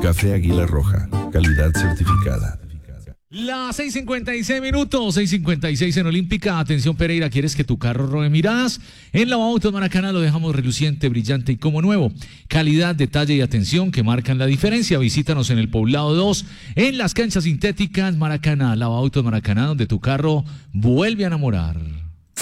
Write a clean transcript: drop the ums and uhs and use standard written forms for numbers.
Café Águila Roja, calidad certificada. Las 6:56 minutos, 6:56 en Olímpica. Atención Pereira, ¿quieres que tu carro robe miradas? En Lavautos Maracaná lo dejamos reluciente, brillante y como nuevo. Calidad, detalle y atención que marcan la diferencia. Visítanos en el Poblado 2, en las canchas sintéticas Maracaná. Lavautos Maracaná, donde tu carro vuelve a enamorar.